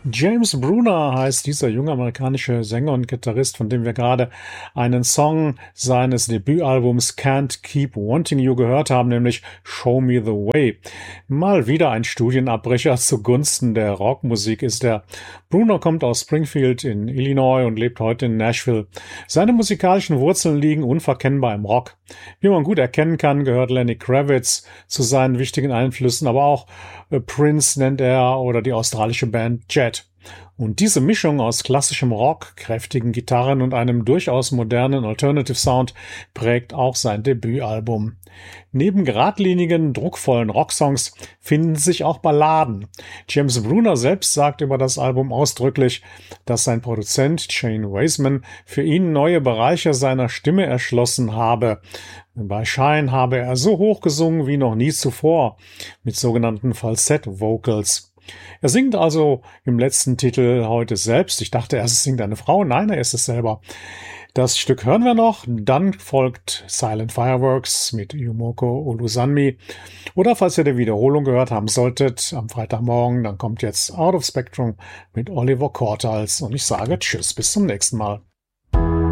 James Bruner heißt dieser junge amerikanische Sänger und Gitarrist, von dem wir gerade einen Song seines Debütalbums Can't Keep Wanting You gehört haben, nämlich Show Me the Way. Mal wieder ein Studienabbrecher zugunsten der Rockmusik ist er. Bruner kommt aus Springfield in Illinois und lebt heute in Nashville. Seine musikalischen Wurzeln liegen unverkennbar im Rock. Wie man gut erkennen kann, gehört Lenny Kravitz zu seinen wichtigen Einflüssen, aber auch Prince nennt er oder die australische Band Jet. Und diese Mischung aus klassischem Rock, kräftigen Gitarren und einem durchaus modernen Alternative Sound prägt auch sein Debütalbum. Neben geradlinigen, druckvollen Rocksongs finden sich auch Balladen. James Bruner selbst sagt über das Album ausdrücklich, dass sein Produzent Shane Weisman für ihn neue Bereiche seiner Stimme erschlossen habe. Bei Shine habe er so hoch gesungen wie noch nie zuvor, mit sogenannten Falsett-Vocals. Er singt also im letzten Titel heute selbst. Ich dachte erst, es singt eine Frau. Nein, er ist es selber. Das Stück hören wir noch. Dann folgt Silent Fireworks mit Yumoko Olusanmi. Oder falls ihr die Wiederholung gehört haben solltet, am Freitagmorgen, dann kommt jetzt Out of Spectrum mit Oliver Cortals. Und ich sage Tschüss, bis zum nächsten Mal.